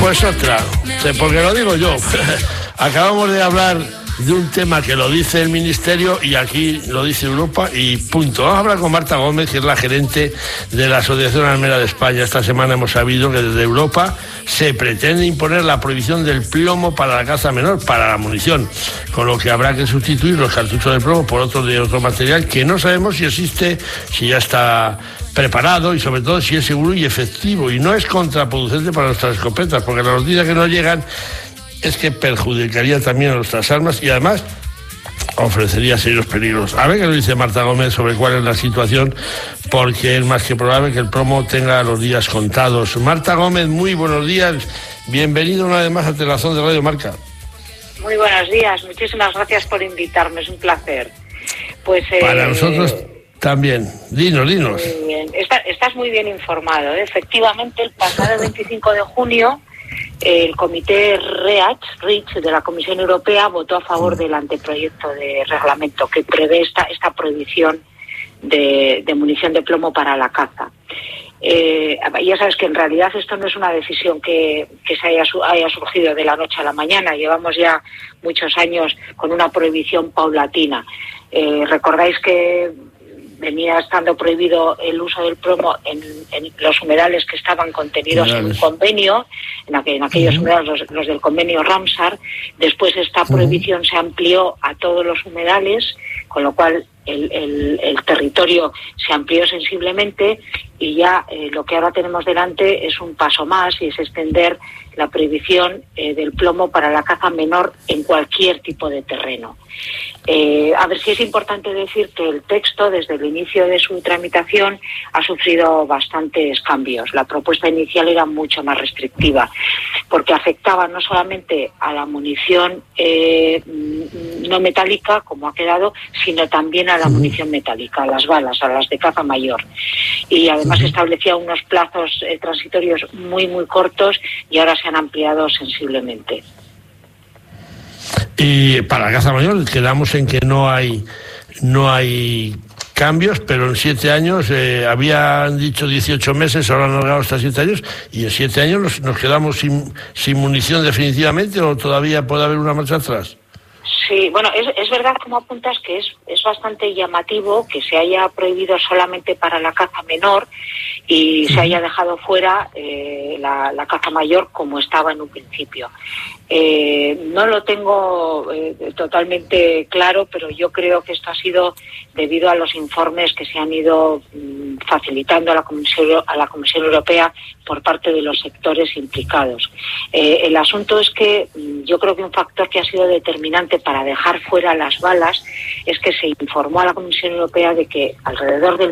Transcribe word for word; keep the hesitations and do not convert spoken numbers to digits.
Pues otra, porque lo digo yo. Acabamos de hablar de un tema que lo dice el Ministerio y aquí lo dice Europa y punto. Vamos a hablar con Marta Gómez, que es la gerente de la Asociación Armera de España. Esta semana hemos sabido que desde Europa se pretende imponer la prohibición del plomo para la caza menor, para la munición, con lo que habrá que sustituir los cartuchos de plomo por otros de otro material que no sabemos si existe, si ya está preparado y sobre todo si es seguro y efectivo y no es contraproducente para nuestras escopetas, porque las noticias que nos llegan es que perjudicaría también a nuestras armas y además ofrecería serios peligros. A ver qué nos dice Marta Gómez sobre cuál es la situación, porque es más que probable que el plomo tenga los días contados. Marta Gómez, muy buenos días. Bienvenido una vez más a Telazón de Radio Marca. Muy buenos días. Muchísimas gracias por invitarme. Es un placer. Pues eh, para nosotros también. Dinos, dinos. Muy bien. Está, estás muy bien informado, ¿eh? Efectivamente, el pasado veinticinco de junio el comité REACH de la Comisión Europea votó a favor del anteproyecto de reglamento que prevé esta, esta prohibición de, de munición de plomo para la caza. Eh, ya sabes que en realidad esto no es una decisión que, que se haya, haya surgido de la noche a la mañana. Llevamos ya muchos años con una prohibición paulatina. Eh, recordáis que venía estando prohibido el uso del plomo en, en los humedales que estaban contenidos humedales. en un convenio, en, aqu en aquellos uh-huh. humedales, los, los del convenio Ramsar. Después esta prohibición uh-huh. se amplió a todos los humedales, con lo cual el, el, el territorio se amplió sensiblemente y ya eh, lo que ahora tenemos delante es un paso más y es extender la prohibición eh, del plomo para la caza menor en cualquier tipo de terreno. Eh, a ver, si es importante decir que el texto, desde el inicio de su tramitación, ha sufrido bastantes cambios. La propuesta inicial era mucho más restrictiva, porque afectaba no solamente a la munición eh, no metálica, como ha quedado, sino también a la munición metálica, a las balas, a las de caza mayor. Y además establecía unos plazos eh, transitorios muy, muy cortos y ahora se han ampliado sensiblemente. Y para la caza mayor quedamos en que no hay no hay cambios, pero en siete años eh, habían dicho dieciocho meses, ahora han alargado hasta siete años, y en siete años nos, nos quedamos sin, sin munición definitivamente, o todavía puede haber una marcha atrás. Sí, bueno, es, es verdad, como apuntas, que es, es bastante llamativo que se haya prohibido solamente para la caza menor y se haya dejado fuera eh, la, la caza mayor como estaba en un principio. Eh, no lo tengo eh, totalmente claro, pero yo creo que esto ha sido debido a los informes que se han ido mm, facilitando a la Comisión, a la Comisión Europea por parte de los sectores implicados. Eh, el asunto es que mm, yo creo que un factor que ha sido determinante para dejar fuera las balas es que se informó a la Comisión Europea de que alrededor del